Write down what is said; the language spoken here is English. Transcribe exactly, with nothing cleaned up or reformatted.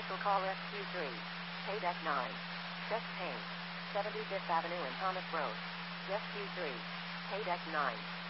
Special call Rescue three. Pay deck nine. Chest pain. seventy-fifth Avenue and Thomas Road. Rescue three. Pay deck nine.